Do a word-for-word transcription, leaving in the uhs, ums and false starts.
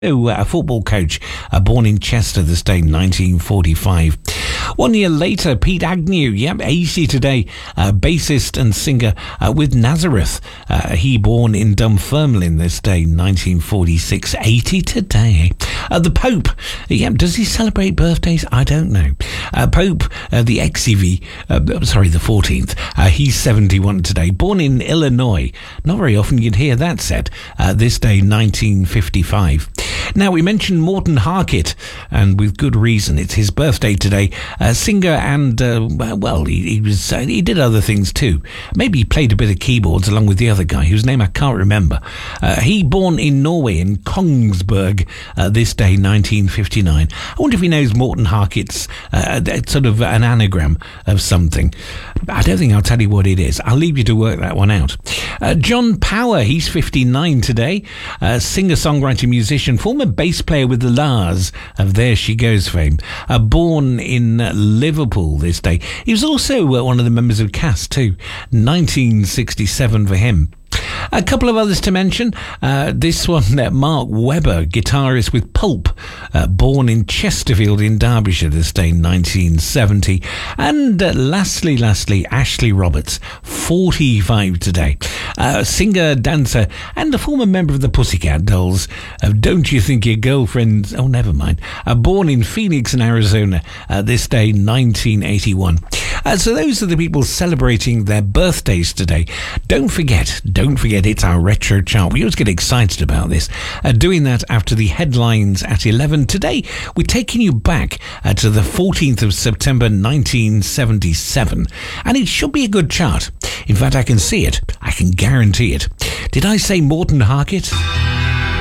Oh, a football coach, uh, born in Chester this day, nineteen forty-five. One year later, Pete Agnew, yep, eighty today, uh, bassist and singer uh, with Nazareth. Uh, he born in Dunfermline this day, nineteen forty-six, eighty today. Uh, the Pope, yep, does he celebrate birthdays? I don't know. Uh, Pope, uh, the X E V, uh, sorry, the fourteenth, uh, he's seventy-one today, born in Illinois. Not very often you'd hear that said. Uh, this day, nineteen fifty-five. Now, we mentioned Morten Harket, and with good reason. It's his birthday today. Uh, singer and, uh, well, he, he was uh, he did other things too. Maybe he played a bit of keyboards along with the other guy, whose name I can't remember. Uh, he born in Norway, in Kongsberg, uh, this day, nineteen fifty-nine. I wonder if he knows Morten Harket's uh, sort of an anagram of something. I don't think I'll tell you what it is. I'll leave you to work that one out. Uh, John Power, he's fifty-nine today. Uh, singer-songwriter, musician, former bass player with the Lars of There She Goes fame. Uh, born in Liverpool this day. He was also uh, one of the members of Cass too. nineteen sixty-seven for him. A couple of others to mention. Uh, this one, uh, Mark Webber, guitarist with Pulp, uh, born in Chesterfield in Derbyshire this day, nineteen seventy. And uh, lastly, lastly, Ashley Roberts, forty-five today. Uh, singer, dancer, and a former member of the Pussycat Dolls. Uh, Don't You Think Your Girlfriend... Oh, never mind. Uh, born in Phoenix in Arizona uh, this day, nineteen eighty-one. Uh, so those are the people celebrating their birthdays today. Don't forget, don't forget, it's our retro chart. We always get excited about this. Uh, doing that after the headlines at eleven. Today, we're taking you back uh, to the fourteenth of September, nineteen seventy-seven. And it should be a good chart. In fact, I can see it. I can guarantee it. Did I say Morten Harket?